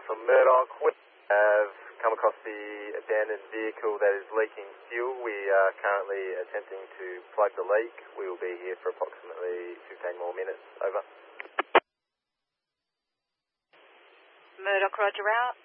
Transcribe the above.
Alpha Murdoch. We have come across the abandoned vehicle that is leaking fuel. We are currently attempting to plug the leak. We will be here for approximately 15 more minutes. Over. Murdoch, roger out.